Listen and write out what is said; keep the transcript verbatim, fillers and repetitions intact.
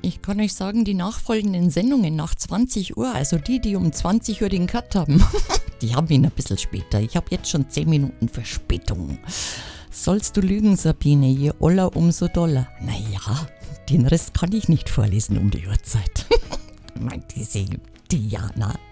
ich kann euch sagen, die nachfolgenden Sendungen nach zwanzig Uhr, also die, die um zwanzig Uhr den Cut haben, die haben ihn ein bisschen später. Ich habe jetzt schon zehn Minuten Verspätung. Sollst du lügen, Sabine, je oller, umso doller. Naja, den Rest kann ich nicht vorlesen um die Uhrzeit. Meint diese Diana.